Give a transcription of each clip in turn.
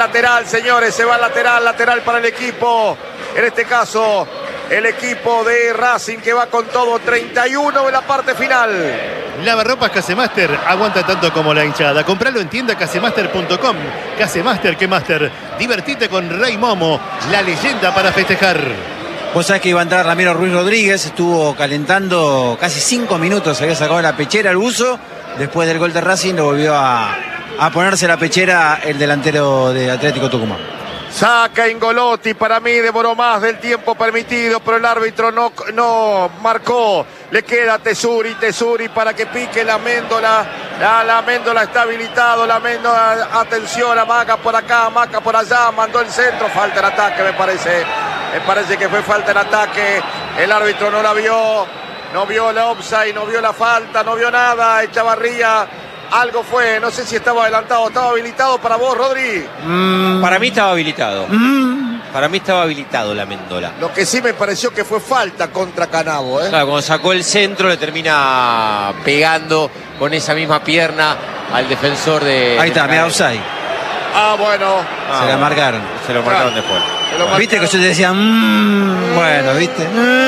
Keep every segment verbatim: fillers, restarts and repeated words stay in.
Lateral, señores, se va lateral, lateral para el equipo. En este caso, el equipo de Racing que va con todo, treinta y uno de la parte final. Lavarropas Casemaster, aguanta tanto como la hinchada. Compralo en tienda casemaster punto com. Casemaster, que Master. Divertite con Rey Momo, la leyenda para festejar. Vos sabés que iba a entrar Ramiro Ruiz Rodríguez, estuvo calentando casi cinco minutos, se había sacado la pechera el buzo. Después del gol de Racing lo volvió a, a ponerse la pechera el delantero de Atlético Tucumán. Saca Ingolotti, para mí demoró más del tiempo permitido, pero el árbitro no, no marcó. Le queda Tesuri, Tesuri para que pique la Méndola. La, la Méndola está habilitado, la Méndola, atención, amaga por acá, amaga por allá, mandó el centro, falta en ataque me parece. Me parece que fue falta en ataque, el árbitro no la vio, no vio la offside, no vio la falta, no vio nada, Echavarría. Algo fue, no sé si estaba adelantado, estaba habilitado para vos, Rodri. Mm. Para mí estaba habilitado. Mm. Para mí estaba habilitado la Méndola. Lo que sí me pareció que fue falta contra Canavo, ¿eh? Claro, cuando sacó el centro le termina pegando con esa misma pierna al defensor de... Ahí está, mira, offside. Ah, bueno. Ah, se la marcaron. Se lo marcaron claro. después. Bueno, viste que yo te decía, mmm, bueno, viste.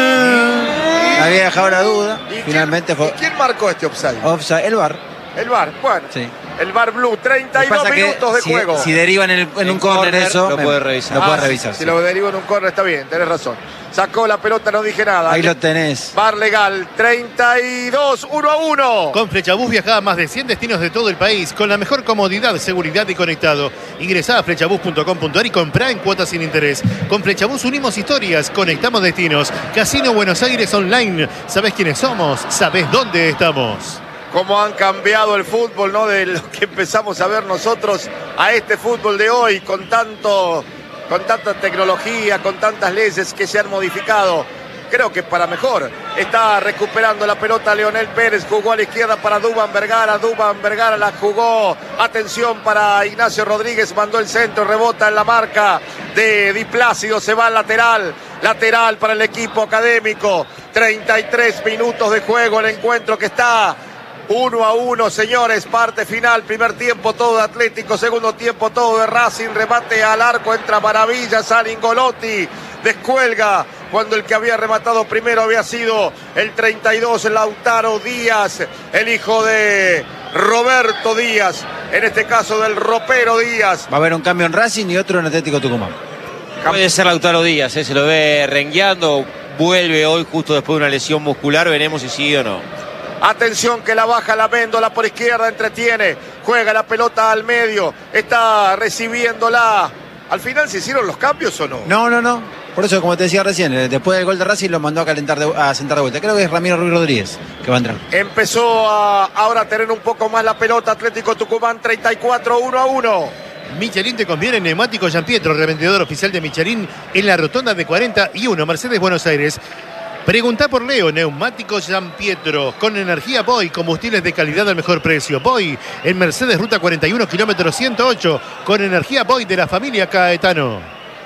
Mm, había dejado la duda. Finalmente quién, fue. ¿Y quién marcó este offside? Offside, el V A R. El V A R, bueno. Sí. El V A R Blue, treinta y dos minutos de si, juego. Si derivan en, el, en, en un córner eso, lo me, puede revisar. Lo ah, puede sí, revisar. Si sí. lo deriva en un córner está bien, tenés razón. Sacó la pelota, no dije nada. Ahí lo tenés. V A R legal, treinta y dos, uno a uno. Con Flechabús viajá a más de cien destinos de todo el país con la mejor comodidad, seguridad y conectado. Ingresá a flechabús punto com punto ar y comprá en cuotas sin interés. Con Flechabús unimos historias, conectamos destinos. Casino Buenos Aires Online. ¿Sabés quiénes somos? ¿Sabés dónde estamos? Cómo han cambiado el fútbol, ¿no? De lo que empezamos a ver nosotros a este fútbol de hoy, con tanto, con tanta tecnología, con tantas leyes que se han modificado. Creo que para mejor. Está recuperando la pelota Leonel Pérez, jugó a la izquierda para Dubán Vergara, Dubán Vergara la jugó, atención para Ignacio Rodríguez, mandó el centro, rebota en la marca de Di Plácido, se va al lateral, lateral para el equipo académico, treinta y tres minutos de juego, el encuentro que está uno a uno, señores, parte final, primer tiempo todo de Atlético, segundo tiempo todo de Racing, remate al arco, entra Maravilla, sale Ingolotti, descuelga, cuando el que había rematado primero había sido el treinta y dos, Lautaro Díaz, el hijo de Roberto Díaz, en este caso del ropero Díaz. Va a haber un cambio en Racing y otro en Atlético Tucumán. Puede ser Lautaro Díaz, ¿eh? Se lo ve rengueando, vuelve hoy justo después de una lesión muscular, veremos si sigue o no. Atención que la baja la Méndola por izquierda, entretiene, juega la pelota al medio, está recibiéndola. ¿Al final se hicieron los cambios o no? No, no, no. Por eso, como te decía recién, después del gol de Racing lo mandó a calentar de, a sentar de vuelta. Creo que es Ramiro Ruiz Rodríguez que va a entrar. Empezó a ahora a tener un poco más la pelota Atlético Tucumán, treinta y cuatro, uno a uno. Michelin te conviene en Neumático Gianpietro, revendedor oficial de Michelin en la rotonda de cuarenta y uno, Mercedes, Buenos Aires. Preguntá por Leo, Neumáticos Gianpietro, con energía Boy, combustibles de calidad al mejor precio. Boy, en Mercedes, ruta cuarenta y uno, kilómetro ciento ocho, con energía Boy de la familia Caetano.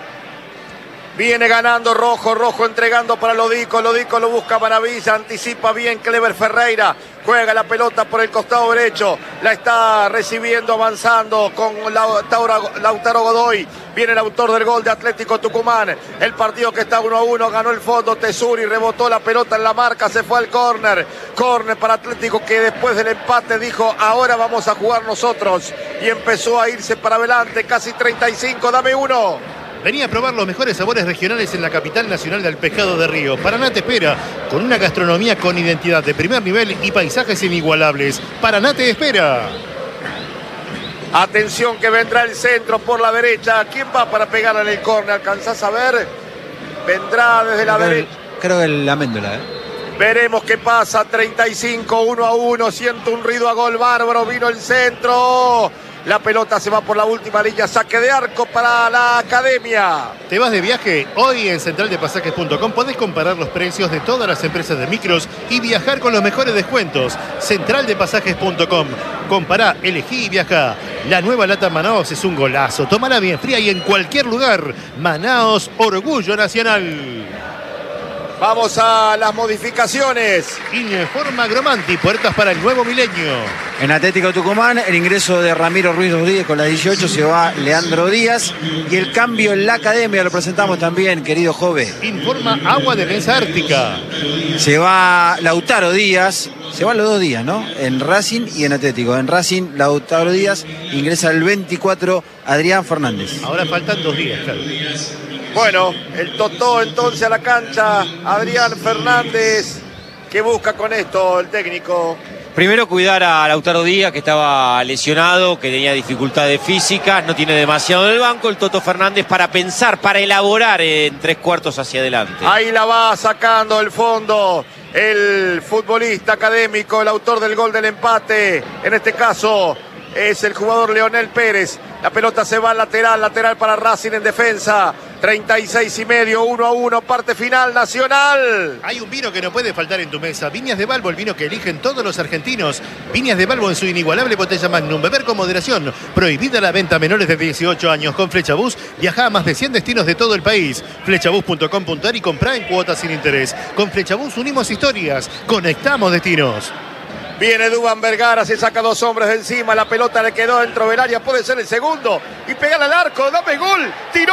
Viene ganando Rojo, Rojo entregando para Lodico, Lodico lo busca Maravilla, anticipa bien Clever Ferreira, juega la pelota por el costado derecho, la está recibiendo, avanzando con Lautaro, Lautaro Godoy, viene el autor del gol de Atlético Tucumán, el partido que está uno a uno, ganó el fondo Tesuri, rebotó la pelota en la marca, se fue al córner, córner para Atlético que después del empate dijo, ahora vamos a jugar nosotros, y empezó a irse para adelante, casi treinta y cinco, dame uno. Venía a probar los mejores sabores regionales en la capital nacional del pescado de río. Paraná te espera, con una gastronomía con identidad de primer nivel y paisajes inigualables. Paraná te espera. Atención que vendrá el centro por la derecha. ¿Quién va para pegar en el córner? ¿Alcanzás a ver? Vendrá desde la creo derecha. El, creo que la Méndola, ¿eh? Veremos qué pasa. treinta y cinco, uno a uno. Siento un ruido a gol bárbaro. Vino el centro. La pelota se va por la última línea, saque de arco para la academia. ¿Te vas de viaje? Hoy en central de pasajes punto com podés comparar los precios de todas las empresas de micros y viajar con los mejores descuentos. central de pasajes punto com. Compará, elegí y viajá. La nueva lata Manaos es un golazo. Tómala bien fría y en cualquier lugar. Manaos, orgullo nacional. Vamos a las modificaciones. Informa Gromanti, puertas para el nuevo milenio. En Atlético Tucumán, el ingreso de Ramiro Ruiz Rodríguez con la dieciocho, se va Leandro Díaz. Y el cambio en la academia lo presentamos también, querido Jove. Informa Agua Defensa Ártica. Se va Lautaro Díaz. Se van los dos días, ¿no? En Racing y en Atlético. En Racing, Lautaro Díaz, ingresa el veinticuatro, Adrián Fernández. Ahora faltan dos días, claro. Bueno, el Totó entonces a la cancha, Adrián Fernández. ¿Qué busca con esto el técnico? Primero cuidar a Lautaro Díaz, que estaba lesionado, que tenía dificultades físicas, no tiene demasiado del banco. El Toto Fernández para pensar, para elaborar en tres cuartos hacia adelante. Ahí la va sacando el fondo el futbolista académico, el autor del gol del empate. En este caso es el jugador Leonel Pérez. La pelota se va al lateral, lateral para Racing en defensa. treinta y seis y medio, uno a uno, parte final nacional. Hay un vino que no puede faltar en tu mesa. Viñas de Balbo, el vino que eligen todos los argentinos. Viñas de Balbo en su inigualable botella Magnum. Beber con moderación. Prohibida la venta a menores de dieciocho años. Con Flechabús viaja a más de cien destinos de todo el país. Flechabús punto com punto ar y comprá en cuotas sin interés. Con Flechabús unimos historias. Conectamos destinos. Viene Duván Vergara, se saca dos hombres de encima, la pelota le quedó dentro del área, puede ser el segundo, y pegar al arco, dame gol,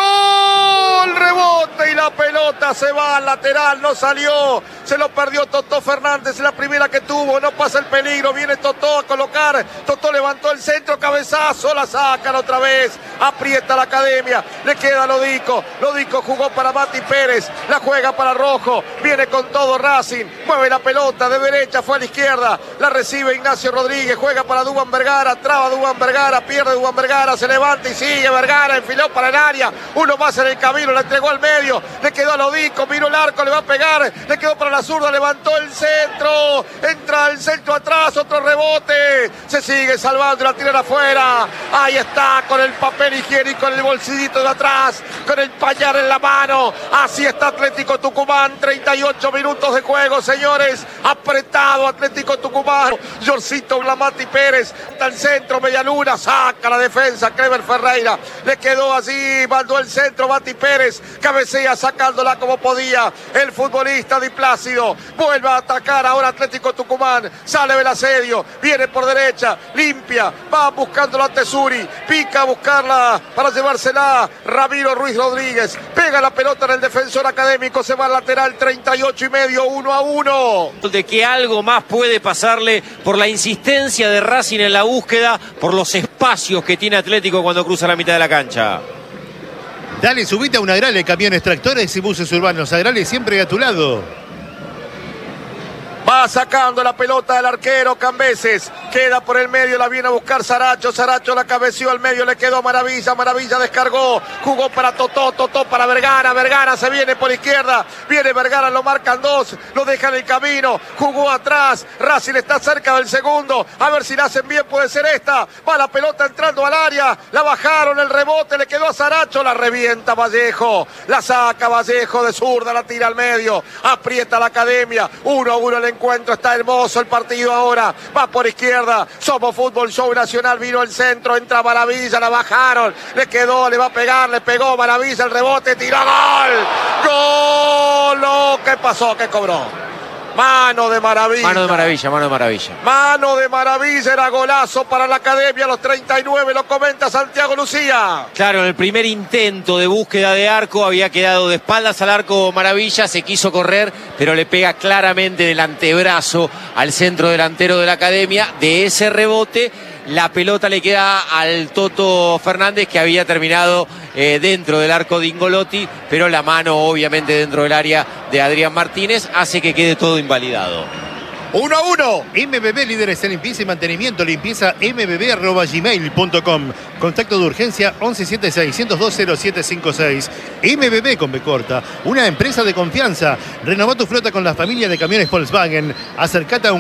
tiró el rebote y la pelota se va al lateral, no salió, se lo perdió Totó Fernández, la primera que tuvo, no pasa el peligro, viene Totó a colocar, Totó levantó el centro, cabezazo, la sacan otra vez, aprieta la academia, le queda Lodico, Lodico jugó para Mati Pérez, la juega para Rojo, viene con todo Racing, mueve la pelota de derecha, fue a la izquierda, la recibe Ignacio Rodríguez, juega para Duván Vergara, traba Duván Vergara, pierde Duván Vergara, se levanta y sigue Vergara, enfiló para el área, uno más en el camino, le entregó al medio, le quedó a Lodico, miró el arco, le va a pegar, le quedó para la zurda, levantó el centro, entra el centro atrás, otro rebote, se sigue salvando, la tiran afuera, ahí está, con el papel higiénico en el bolsillito de atrás, con el pañal en la mano, así está Atlético Tucumán, treinta y ocho minutos de juego, señores, apretado Atlético Tucumán. Yorcito Blamati Pérez, está el centro, Medialuna, saca la defensa, Clever Ferreira, le quedó así, mandó el centro, Mati Pérez, cabecea sacándola como podía, el futbolista Di Plácido, vuelve a atacar ahora Atlético Tucumán, sale del asedio, viene por derecha, limpia, va buscándolo a Tesuri, pica a buscarla para llevársela, Ramiro Ruiz Rodríguez, pega la pelota en el defensor académico, se va al lateral, treinta y ocho y medio, uno a uno. De que algo más puede pasarle por la insistencia de Racing en la búsqueda, por los espacios que tiene Atlético cuando cruza la mitad de la cancha. Dale, subite a un Agrale, camiones, tractores y buses urbanos. Agrale siempre a tu lado. Va sacando la pelota del arquero Cambeses, queda por el medio, la viene a buscar Saracho, Saracho la cabeció al medio, le quedó Maravilla, Maravilla descargó, jugó para Totó, Totó para Vergara, Vergara se viene por izquierda, viene Vergara, lo marcan dos, lo deja en el camino, jugó atrás, Racing está cerca del segundo, a ver si la hacen bien, puede ser esta, va la pelota entrando al área, la bajaron, el rebote, le quedó a Saracho, la revienta Vallejo, la saca Vallejo de zurda, la tira al medio, aprieta la academia, uno a uno el encuentro, está hermoso el partido ahora, va por izquierda, Somos Fútbol Show Nacional, vino el centro, entra Maravilla, la bajaron, le quedó, le va a pegar, le pegó Maravilla, el rebote, tiró, gol, gol, oh, ¿qué pasó? ¿Qué cobró? Mano de Maravilla. Mano de Maravilla, mano de Maravilla. Mano de Maravilla, era golazo para la academia a los treinta y nueve, lo comenta Santiago Lucía. Claro, en el primer intento de búsqueda de arco había quedado de espaldas al arco Maravilla, se quiso correr, pero le pega claramente del antebrazo al centro delantero de la academia. De ese rebote, la pelota le queda al Toto Fernández, que había terminado eh, dentro del arco de Ingolotti, pero la mano obviamente dentro del área de Adrián Martínez hace que quede todo invalidado. uno a uno. M B B, líderes en limpieza y mantenimiento, limpieza m b b arroba gmail punto com. Contacto de urgencia once setenta y seis, ciento dos, cero siete cincuenta y seis. M B B con B corta, una empresa de confianza. Renova tu flota con la familia de camiones Volkswagen. Acercate a un